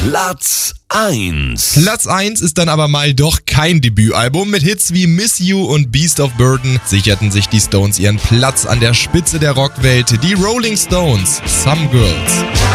Platz 1. Platz 1 ist dann aber mal doch kein Debütalbum. Mit Hits wie Miss You und Beast of Burden sicherten sich die Stones ihren Platz an der Spitze der Rockwelt. Die Rolling Stones, Some Girls.